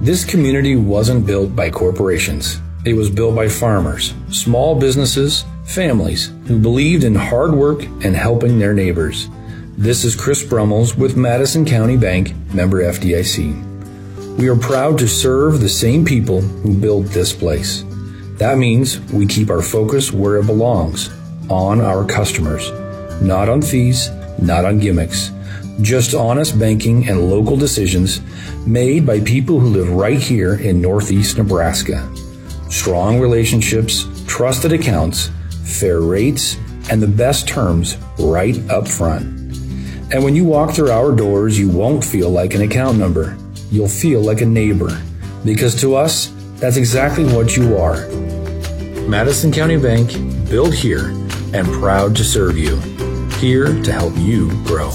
This community wasn't built by corporations. It was built by farmers, small businesses, families who believed in hard work and helping their neighbors. This is Chris Brummels with Madison County Bank, member FDIC. We are proud to serve the same people who built this place. That means we keep our focus where it belongs, on our customers, not on fees, not on gimmicks, just honest banking and local decisions made by people who live right here in Northeast Nebraska. Strong relationships, trusted accounts, fair rates, and the best terms right up front. And when you walk through our doors, you won't feel like an account number. You'll feel like a neighbor, because to us, that's exactly what you are. Madison County Bank, built here and proud to serve you. Here to help you grow.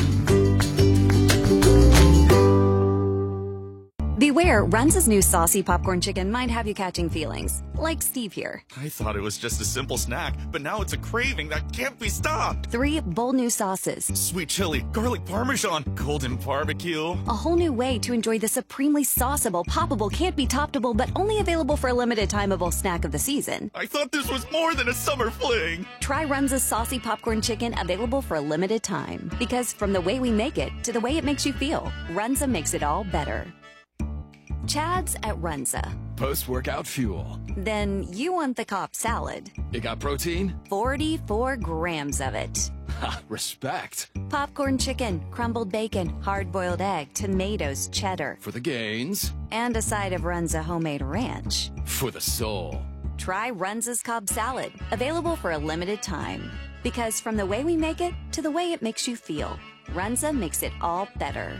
Beware, Runza's new saucy popcorn chicken might have you catching feelings, like Steve here. I thought it was just a simple snack, but now it's a craving that can't be stopped. 3 bold new sauces. Sweet chili, garlic parmesan, golden barbecue. A whole new way to enjoy the supremely sauceable, poppable, can't be toppable, but only available for a limited timeable snack of the season. I thought this was more than a summer fling. Try Runza's saucy popcorn chicken, available for a limited time. Because from the way we make it to the way it makes you feel, Runza makes it all better. Chad's at Runza. Post-workout fuel. Then you want the Cobb salad. It got protein? 44 grams of it. Ha, respect. Popcorn chicken, crumbled bacon, hard-boiled egg, tomatoes, cheddar. For the gains. And a side of Runza homemade ranch. For the soul. Try Runza's Cobb salad, available for a limited time. Because from the way we make it to the way it makes you feel, Runza makes it all better.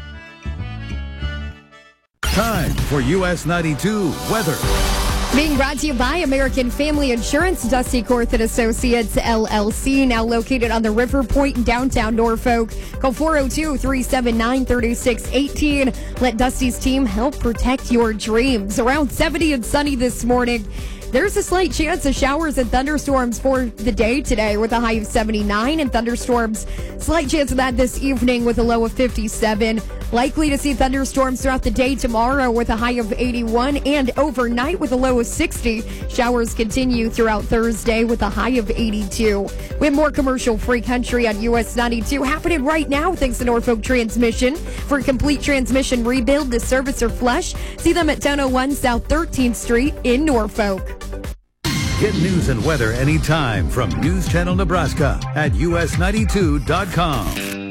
Time for US 92 weather. Being brought to you by American Family Insurance, Dusty Korth & Associates, LLC, now located on the River Point in downtown Norfolk. Call 402-379-3618. Let Dusty's team help protect your dreams. Around 70 and sunny this morning. There's a slight chance of showers and thunderstorms for the day today with a high of 79, and thunderstorms, slight chance of that this evening with a low of 57. Likely to see thunderstorms throughout the day tomorrow with a high of 81, and overnight with a low of 60. Showers continue throughout Thursday with a high of 82. We have more commercial-free country on US 92 happening right now thanks to Norfolk Transmission. For a complete transmission rebuild, the service or flush, see them at 1001 South 13th Street in Norfolk. Get news and weather anytime from News Channel Nebraska at us92.com.